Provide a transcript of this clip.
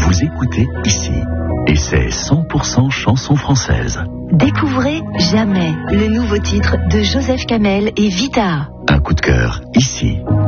Vous écoutez ici. Et c'est 100% chanson française. Découvrez Jamais, le nouveau titre de Joseph Kamel et Vita. Un coup de cœur ici.